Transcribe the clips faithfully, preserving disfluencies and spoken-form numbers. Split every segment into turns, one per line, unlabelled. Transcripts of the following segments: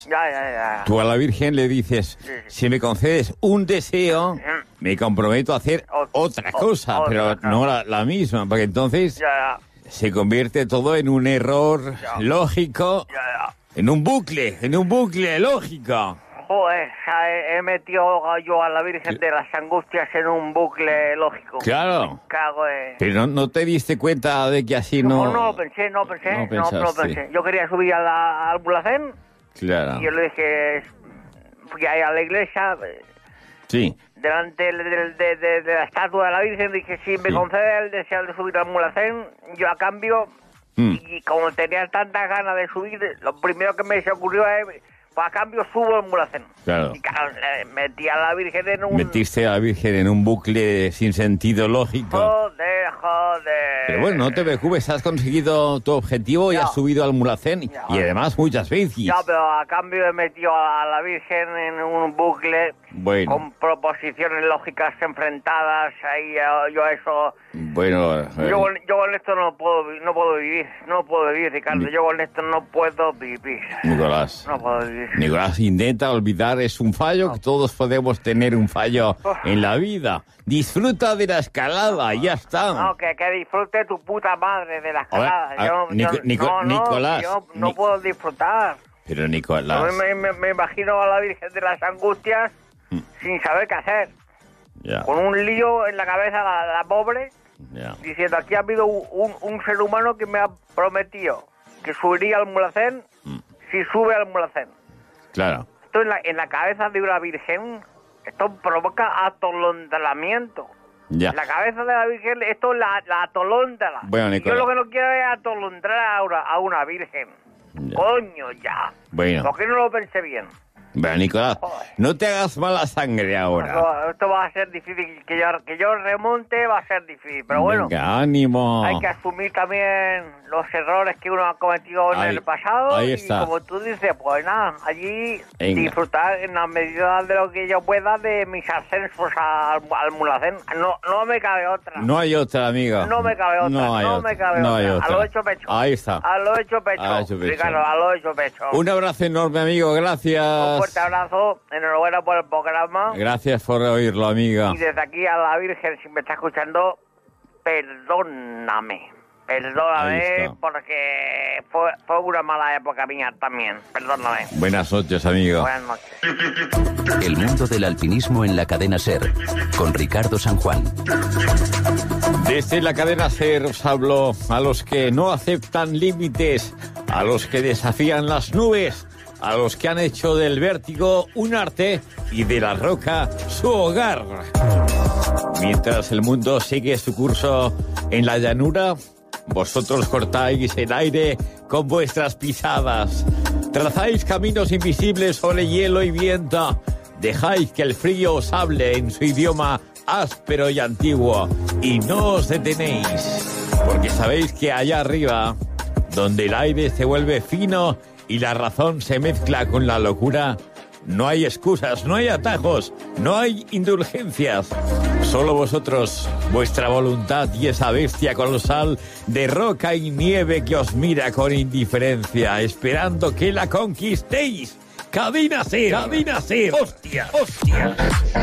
Ya, ya, ya.
Tú a la Virgen le dices,
Sí, sí.
si me concedes un deseo,
Mm.
me comprometo a hacer
Ot-
otra
o-
cosa,
otra,
pero
claro.
no la, la misma, porque entonces
Ya, ya,
se convierte todo en un error
Ya.
lógico,
ya, ya.
en un bucle, en un bucle lógico.
Joder, o sea, he, he metido yo a la Virgen de las Angustias en un bucle lógico.
Claro.
Me cago en...
Pero no, no te diste cuenta de que así
No,
no...
no lo pensé, no pensé,
no
no, no,
pensaste.
pensé. Yo quería subir a la, al Mulhacén
Claro.
y yo le dije, fui ahí a la iglesia, eh,
Sí.
delante de, de- de- de- de la estatua de la Virgen, dije, si me
Sí.
concede el deseo de subir al Mulhacén, yo a cambio,
Mm.
y como tenía tantas ganas de subir, lo primero que me se ocurrió es, pues a cambio subo al Mulhacén.
Claro.
Y claro, le metí a la Virgen en un...
Metiste a la Virgen en un bucle sin sentido lógico.
Joder, joder.
Pero bueno, no te preocupes, has conseguido tu objetivo y
Ya.
has subido al Mulhacén.
Ya.
Y además muchas veces.
Ya, pero a cambio he metido a la Virgen en un bucle
Bueno.
con proposiciones lógicas enfrentadas. Ahí yo, yo eso...
Bueno, eh,
Yo, con- yo con esto no puedo, vi- no puedo vivir, no puedo vivir, Ricardo.
Ni-
Yo con esto no puedo vivir.
Nicolás.
No puedo vivir.
Nicolás, intenta olvidar, es un fallo, que todos podemos tener un fallo
Oh.
en la vida. Disfruta de la escalada, ya está.
No, que, que disfrute tu puta madre de la
A ver,
escalada.
a-
Yo,
Nico-
yo-
Nico-
no, no,
Nicolás,
yo no
Ni-
puedo disfrutar.
Pero
Yo
Nicolás,
me, me- me imagino a la Virgen de las Angustias
Mm.
sin saber qué hacer.
ya,
Con un lío en la cabeza la, la pobre,
ya.
diciendo, aquí ha habido un, un- un ser humano que me ha prometido que subiría al Mulhacén
Mm.
si sube al Mulhacén.
Claro,
Esto en la, en la cabeza de una virgen, esto provoca atolondramiento.
ya.
En la cabeza de la virgen, esto la, la atolóndra.
Bueno,
Yo
Nicolás.
lo que no quiero es atolondrar a una, a una virgen.
Ya.
Coño, ya.
Bueno.
¿Por qué no lo pensé bien?
Bueno, Nicolás,
Joder.
no te hagas mala sangre ahora.
Esto, esto va a ser difícil. Que yo, que yo remonte va a ser difícil. Pero bueno,
Venga, ánimo.
hay que asumir también los errores que uno ha cometido en
Ahí-
el pasado.
ahí
y
está.
como tú dices, pues nada, allí
Venga.
disfrutar en la medida de lo que yo pueda de mis ascensos al, al Mulhacén. No, no me cabe otra.
No hay otra, amigo.
No me cabe otra.
No hay otra.
me cabe
no
otra.
hay
A
otra.
lo hecho pecho.
Ahí está.
A lo hecho pecho.
A lo hecho pecho.
Ricardo, a lo hecho pecho.
Un abrazo enorme, amigo.
Un
Gracias.
fuerte abrazo. Enhorabuena por el programa.
Gracias por oírlo, amigo.
Y desde aquí a la Virgen, si me está escuchando, perdóname.
Ahí
Perdóname
está.
porque fue, fue una mala época mía también. Perdóname.
Buenas noches, amigo.
Buenas noches.
El mundo del alpinismo en la cadena SER, con Ricardo San Juan.
Desde la cadena SER os hablo a los que no aceptan límites, a los que desafían las nubes, a los que han hecho del vértigo un arte y de la roca su hogar. Mientras el mundo sigue su curso en la llanura, vosotros cortáis el aire con vuestras pisadas. Trazáis caminos invisibles sobre hielo y viento. Dejáis que el frío os hable en su idioma áspero y antiguo. Y no os detenéis, porque sabéis que allá arriba, donde el aire se vuelve fino y la razón se mezcla con la locura, no hay excusas, no hay atajos, no hay indulgencias. Solo vosotros, vuestra voluntad y esa bestia colosal de roca y nieve que os mira con indiferencia, esperando que la conquistéis. ¡Cadena SER! ¡Cadena SER! ¡Hostia! ¡Hostia!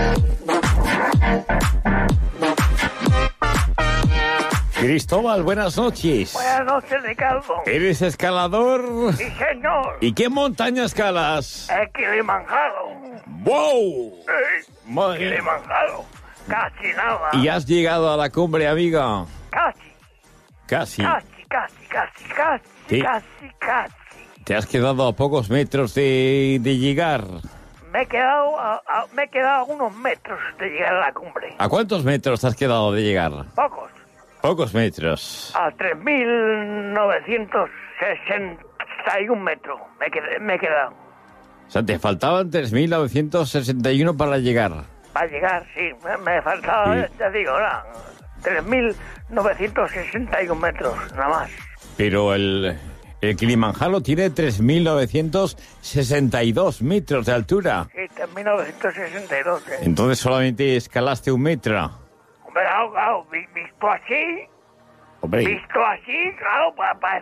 Cristóbal, buenas noches.
Buenas noches, Ricardo.
¿Eres escalador?
Sí, señor.
¿Y qué montaña escalas?
Es Kilimanjaro.
¡Wow!
Sí,
Madre-
Kilimanjaro. Casi nada.
¿Y has llegado a la cumbre, amiga?
Casi,
Casi.
casi, casi, casi, casi,
Sí.
casi, casi.
Te has quedado a pocos metros de, de llegar.
Me he quedado a, a- me he quedado a unos metros de llegar a la cumbre.
¿A cuántos metros te has quedado de llegar?
Pocos.
Pocos metros.
A tres mil novecientos sesenta y un metros me, quedé- me he quedado.
O sea, te faltaban tres mil novecientos sesenta y uno para llegar.
Para llegar, sí, me, me faltaba,
Sí.
eh, te digo, nada, tres mil novecientos sesenta y un metros, nada más.
Pero el, el Kilimanjaro tiene tres mil novecientos sesenta y dos metros de altura.
Sí, tres mil novecientos sesenta y dos. eh.
Entonces solamente escalaste un metro.
Hombre, claro, claro, vi- visto así,
Hombre,
visto así, claro, pa- parece,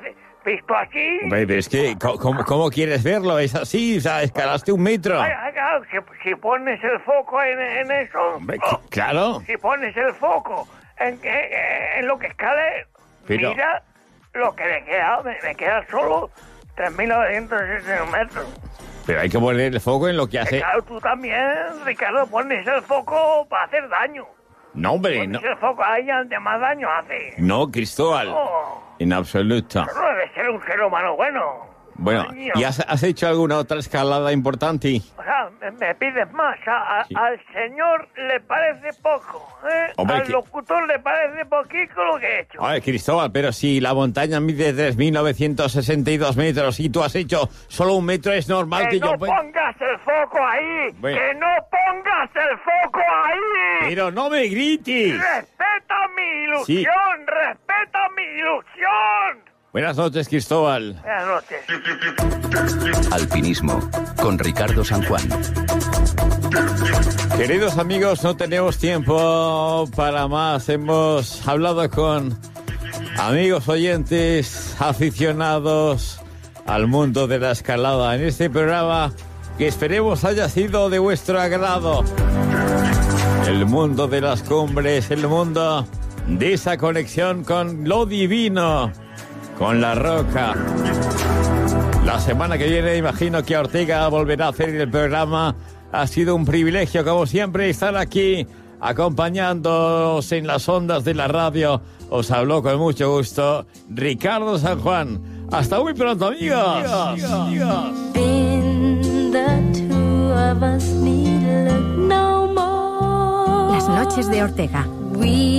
visto así...
Hombre, es que, ¿cómo, cómo quieres verlo? Es así, o sea, escalaste un metro.
Ay, ay, claro, si, si pones el foco en, en eso...
Hombre,
oh,
claro.
Si pones el foco en, en, en lo que escalé,
Pero-
mira lo que me queda. Me, me queda solo tres mil novecientos sesenta metros.
Pero hay que poner el foco en lo que hace...
Claro, tú también, Ricardo, pones el foco para hacer daño.
No, hombre,
Pones
no.
el foco ahí donde más daño hace.
No, Cristóbal.
Oh,
En absoluto.
no debe ser un ser humano bueno.
Bueno,
Coño.
¿y has, has hecho alguna otra escalada importante?
O sea, me, me pides más. A- a-
Sí.
Al señor le parece poco, ¿eh?
Hombre,
Al
que-
locutor le parece poquito lo que he hecho.
Oye, Cristóbal, pero si la montaña mide tres mil novecientos sesenta y dos metros y tú has hecho solo un metro, es normal que,
Que no
yo...
pongas el foco ahí.
Bueno.
Que no pongas el foco ahí.
Pero no me grites.
Respeta mi ilusión.
Sí.
Respeta mi ilusión.
Buenas noches, Cristóbal.
Buenas noches.
Alpinismo con Ricardo San Juan.
Queridos amigos, no tenemos tiempo para más. Hemos hablado con amigos oyentes, aficionados al mundo de la escalada en este programa que esperemos haya sido de vuestro agrado. El mundo de las cumbres, el mundo de esa conexión con lo divino, con la roca. La semana que viene imagino que Ortega volverá a hacer el programa. Ha sido un privilegio, como siempre, estar aquí acompañándoos en las ondas de la radio. Os habló con mucho gusto Ricardo San Juan. Hasta muy pronto, amigos.
Las noches de Ortega.